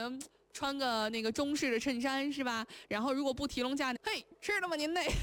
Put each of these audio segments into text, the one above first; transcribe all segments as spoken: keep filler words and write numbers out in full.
能穿个那个中式的衬衫是吧？然后如果不提笼架，嘿，吃了吗您那？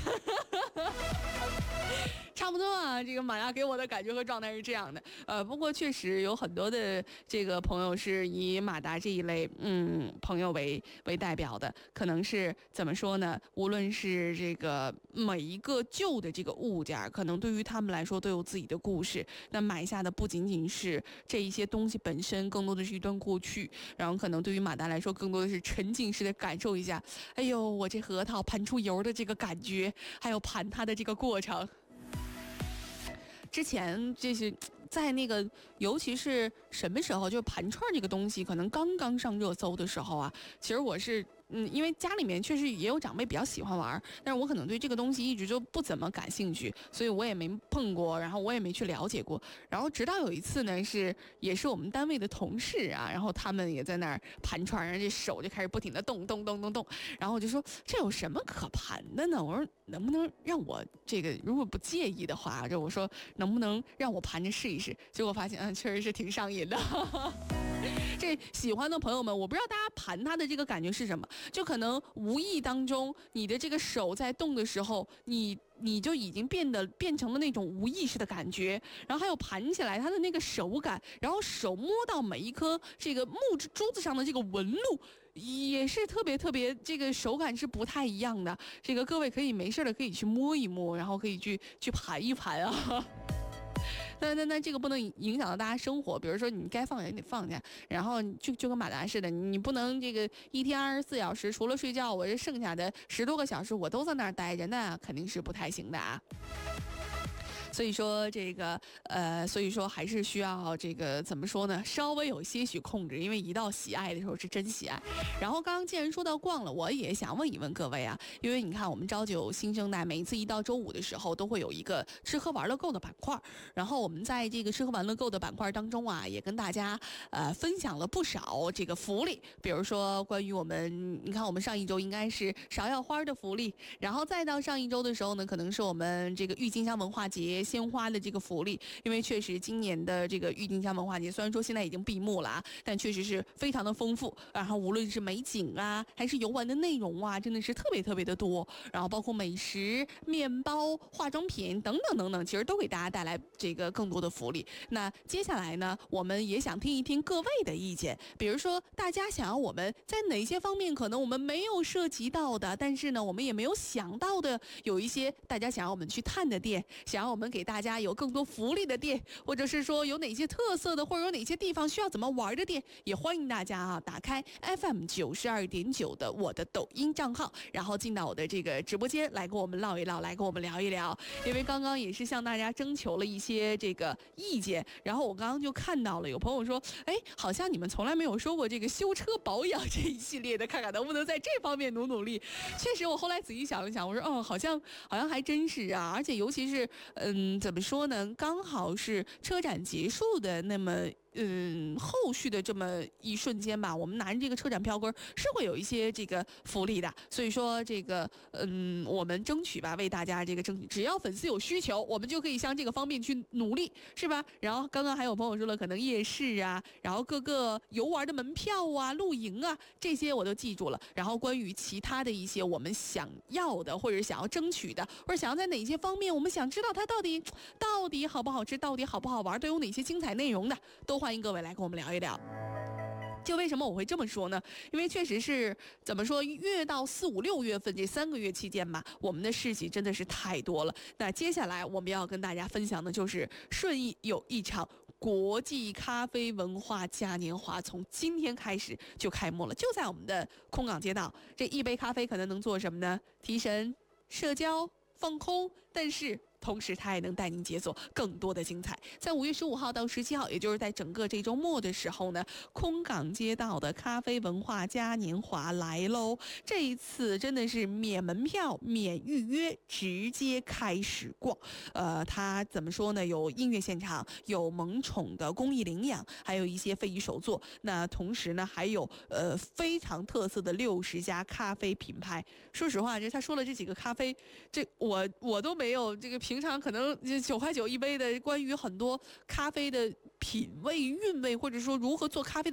差不多啊，这个马达给我的感觉和状态是这样的。呃，不过确实有很多的这个朋友是以马达这一类嗯朋友为为代表的，可能是怎么说呢？无论是这个每一个旧的这个物件，可能对于他们来说都有自己的故事。那买下的不仅仅是这一些东西本身，更多的是一段过去。然后可能对于马达来说，更多的是沉浸式的感受一下，哎呦，我这核桃盘出油的这个感觉，还有盘它的这个过程。之前这是在那个，尤其是什么时候，就是盘串这个东西可能刚刚上热搜的时候啊，其实我是嗯，因为家里面确实也有长辈比较喜欢玩，但是我可能对这个东西一直就不怎么感兴趣，所以我也没碰过，然后我也没去了解过。然后直到有一次呢，是也是我们单位的同事啊，然后他们也在那儿盘串，然后这手就开始不停的动动动动动，然后我就说这有什么可盘的呢？我说能不能让我这个如果不介意的话，就我说能不能让我盘着试一试？结果发现嗯，确实是挺上瘾的。这喜欢的朋友们，我不知道大家盘它的这个感觉是什么，就可能无意当中，你的这个手在动的时候，你你就已经变得变成了那种无意识的感觉，然后还有盘起来它的那个手感，然后手摸到每一颗这个木质珠子上的这个纹路，也是特别特别，这个手感是不太一样的。这个各位可以没事的可以去摸一摸，然后可以去去盘一盘啊。那那那这个不能影响到大家生活，比如说你该放也得放下，然后就就跟马达似的，你不能这个一天二十四小时除了睡觉，我这剩下的十多个小时我都在那儿待着，那肯定是不太行的啊。所以说这个呃，所以说还是需要这个怎么说呢？稍微有些许控制，因为一到喜爱的时候是真喜爱。然后刚刚既然说到逛了，我也想问一问各位啊，因为你看我们朝九新生代，每一次一到周五的时候都会有一个吃喝玩乐购的板块，然后我们在这个吃喝玩乐购的板块当中啊，也跟大家呃分享了不少这个福利，比如说关于我们，你看我们上一周应该是芍药花的福利，然后再到上一周的时候呢，可能是我们这个郁金香文化节鲜花的这个福利，因为确实今年的这个郁金香文化节虽然说现在已经闭幕了啊，但确实是非常的丰富，然后无论是美景啊，还是游玩的内容啊，真的是特别特别的多，然后包括美食、面包、化妆品等等等等，其实都给大家带来这个更多的福利。那接下来呢，我们也想听一听各位的意见，比如说大家想要我们在哪些方面可能我们没有涉及到的，但是呢我们也没有想到的，有一些大家想要我们去探的店，想要我们给大家有更多福利的店，或者是说有哪些特色的，或者有哪些地方需要怎么玩的店，也欢迎大家啊打开 F M 九十二点九的我的抖音账号，然后进到我的这个直播间来跟我们唠一唠，来跟我们聊一聊。因为刚刚也是向大家征求了一些这个意见，然后我刚刚就看到了有朋友说，哎，好像你们从来没有说过这个修车保养这一系列的，看看能不能在这方面努努力。确实，我后来仔细想了想，我说，哦，好像好像还真是啊，而且尤其是，嗯，怎么说呢？刚好是车展结束的那么。嗯，后续的这么一瞬间吧，我们拿着这个车展票根是会有一些这个福利的，所以说这个嗯，我们争取吧，为大家这个争取，只要粉丝有需求，我们就可以向这个方面去努力，是吧？然后刚刚还有朋友说了，可能夜市啊，然后各个游玩的门票啊、露营啊，这些我都记住了。然后关于其他的一些我们想要的，或者想要争取的，或者想要在哪些方面，我们想知道它到底到底好不好吃，到底好不好玩，都有哪些精彩内容的，都欢迎各位来跟我们聊一聊。就为什么我会这么说呢？因为确实是怎么说，越到四五六月份这三个月期间吧，我们的事情真的是太多了。那接下来我们要跟大家分享的就是顺义有一场国际咖啡文化嘉年华，从今天开始就开幕了，就在我们的空港街道。这一杯咖啡可能能做什么呢？提神、社交、放空，但是同时它也能带您解锁更多的精彩。在五月十五号到十七号，也就是在整个这周末的时候呢，空港街道的咖啡文化嘉年华来喽！这一次真的是免门票、免预约，直接开始逛。呃，它怎么说呢？有音乐现场，有萌宠的公益领养，还有一些非遗手作。那同时呢，还有呃非常特色的六十家咖啡品牌。说实话，这他说了这几个咖啡，这我我都没有这个。平常可能九块九一杯的，关于很多咖啡的品味、韵味，或者说如何做咖啡的